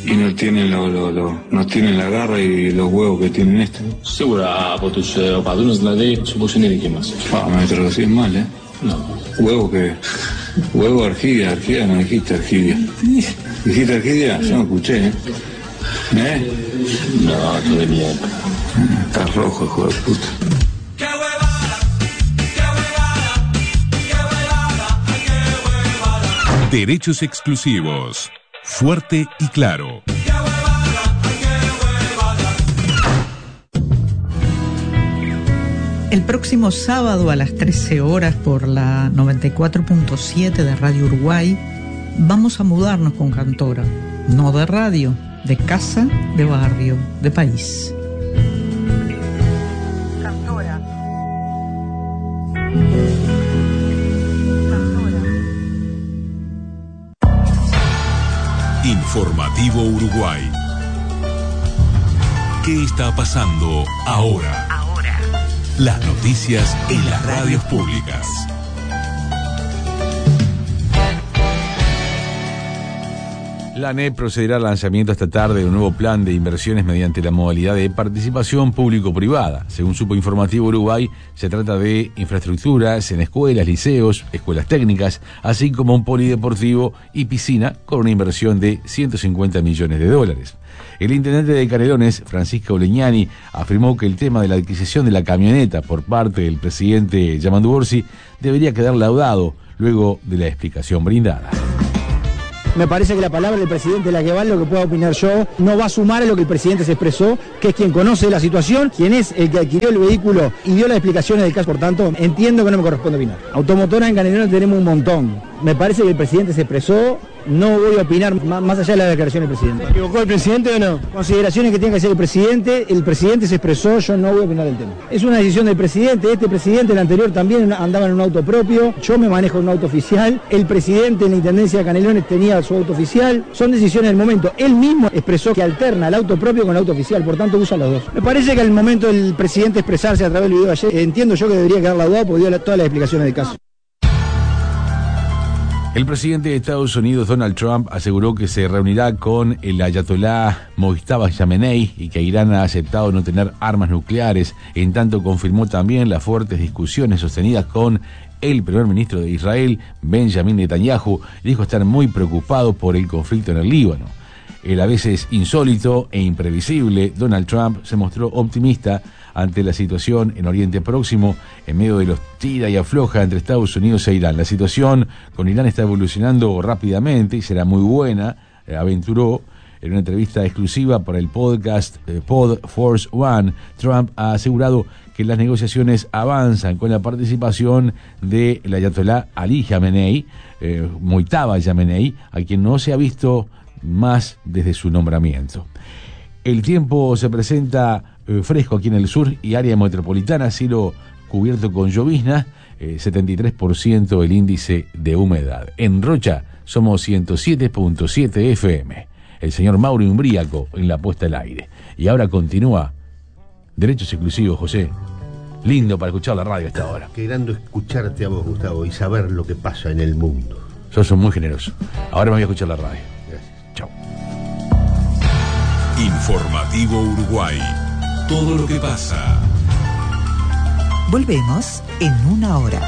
Y no tienen no tienen la garra y los huevos que tienen estos. Sicura potuš padrino znali su pošeni rikimas. Me traducís mal, ¿eh? No. Huevo que... Huevo Argidia, no dijiste Argidia. ¿Dijiste Argidia? Yo no escuché, ¿eh? No, tú de mierda. Estás rojo, hijo de puta. Derechos exclusivos. Fuerte y claro. El próximo sábado a las 13 horas por la 94.7 de Radio Uruguay vamos a mudarnos con Cantora, no de radio, de casa, de barrio, de país. Cantora. Informativo Uruguay. ¿Qué está pasando ahora? Las noticias en las radios públicas. La ANEP procederá al lanzamiento esta tarde de un nuevo plan de inversiones mediante la modalidad de participación público-privada. Según supo Informativo Uruguay, se trata de infraestructuras en escuelas, liceos, escuelas técnicas, así como un polideportivo y piscina con una inversión de $150 millones. El intendente de Canelones, Francisco Leñani, afirmó que el tema de la adquisición de la camioneta por parte del presidente Yamandu Orsi debería quedar laudado luego de la explicación brindada. Me parece que la palabra del presidente es la que vale, lo que pueda opinar yo no va a sumar a lo que el presidente se expresó, que es quien conoce la situación, quien es el que adquirió el vehículo y dio las explicaciones del caso. Por tanto, entiendo que no me corresponde opinar. Automotoras en Canelones tenemos un montón. Me parece que el presidente se expresó, no voy a opinar más allá de la declaración del presidente. ¿Se equivocó el presidente o no? Consideraciones que tiene que hacer el presidente se expresó, yo no voy a opinar del tema. Es una decisión del presidente, este presidente, el anterior también andaba en un auto propio, yo me manejo en un auto oficial, el presidente en la Intendencia de Canelones tenía su auto oficial, son decisiones del momento. Él mismo expresó que alterna el auto propio con el auto oficial, por tanto usa los dos. Me parece que al momento del presidente expresarse a través del video de ayer, entiendo yo que debería quedar laudado porque dio todas las explicaciones del caso. El presidente de Estados Unidos, Donald Trump, aseguró que se reunirá con el ayatolá Mojtaba Khamenei y que Irán ha aceptado no tener armas nucleares. En tanto, confirmó también las fuertes discusiones sostenidas con el primer ministro de Israel, Benjamin Netanyahu, y dijo estar muy preocupado por el conflicto en el Líbano. El a veces insólito e imprevisible Donald Trump se mostró optimista ante la situación en Oriente Próximo en medio de los tira y afloja entre Estados Unidos e Irán. La situación con Irán está evolucionando rápidamente y será muy buena, aventuró en una entrevista exclusiva para el podcast Pod Force One. Trump ha asegurado que las negociaciones avanzan con la participación del ayatolá Ali Khamenei, Mojtaba Khamenei, a quien no se ha visto más desde su nombramiento. El tiempo se presenta fresco aquí en el sur y área metropolitana, cielo cubierto con llovizna, 73% el índice de humedad. En Rocha somos 107.7 FM. El señor Mauro Umbríaco en la puesta al aire. Y ahora continúa Derechos Exclusivos, José. Lindo para escuchar la radio a esta hora. Qué grande escucharte a vos, Gustavo, y saber lo que pasa en el mundo. Sos muy generoso. Ahora me voy a escuchar la radio. Gracias. Chao. Informativo Uruguay. Todo lo que pasa. Volvemos en una hora.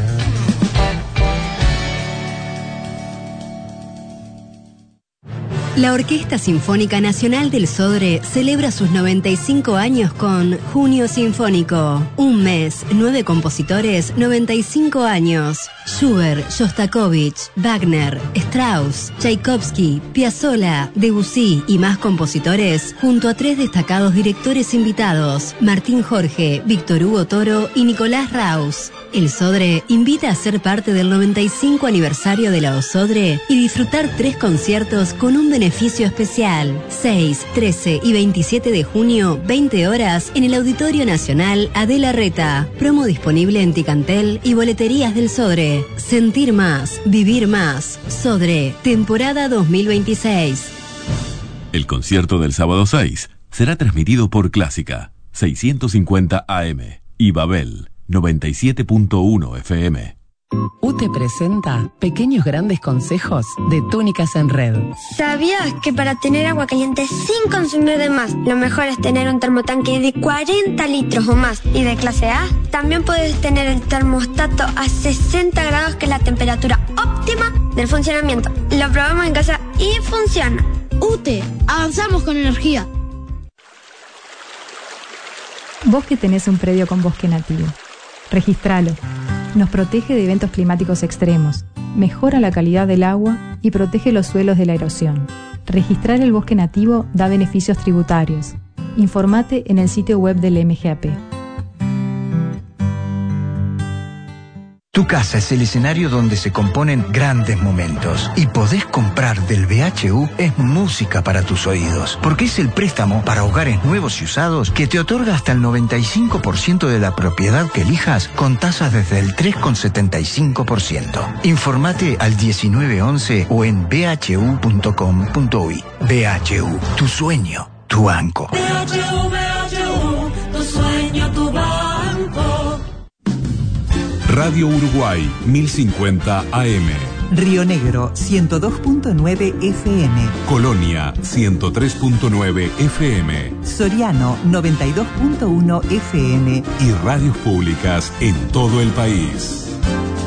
La Orquesta Sinfónica Nacional del Sodre celebra sus 95 años con Junio Sinfónico. Un mes, 9 compositores, 95 años. Schubert, Shostakovich, Wagner, Strauss, Tchaikovsky, Piazzolla, Debussy y más compositores, junto a 3 destacados directores invitados, Martín Jorge, Víctor Hugo Toro y Nicolás Raus. El Sodre invita a ser parte del 95 aniversario de la OSODRE y disfrutar 3 conciertos con un beneficio especial. 6, 13 y 27 de junio, 20 horas, en el Auditorio Nacional Adela Reta. Promo disponible en Ticantel y boleterías del Sodre. Sentir más, vivir más. Sodre, temporada 2026. El concierto del sábado 6 será transmitido por Clásica 650 AM y Babel 97.1 FM. UTE presenta Pequeños Grandes Consejos de Túnicas en Red. ¿Sabías que para tener agua caliente sin consumir de más, lo mejor es tener un termotanque de 40 litros o más y de clase A? También puedes tener el termostato a 60 grados, que es la temperatura óptima del funcionamiento. Lo probamos en casa y funciona. UTE, avanzamos con energía. Vos que tenés un predio con bosque nativo, registralo. Nos protege de eventos climáticos extremos, mejora la calidad del agua y protege los suelos de la erosión. Registrar el bosque nativo da beneficios tributarios. Informate en el sitio web del MGAP. Tu casa es el escenario donde se componen grandes momentos y podés comprar del BHU es música para tus oídos, porque es el préstamo para hogares nuevos y usados que te otorga hasta el 95% de la propiedad que elijas con tasas desde el 3,75%. Informate al 1911 o en bhu.com.uy. BHU, tu sueño, tu banco. BHU, tu sueño, tu banco. Radio Uruguay 1050 AM. Río Negro 102.9 FM. Colonia 103.9 FM. Soriano 92.1 FM. Y radios públicas en todo el país.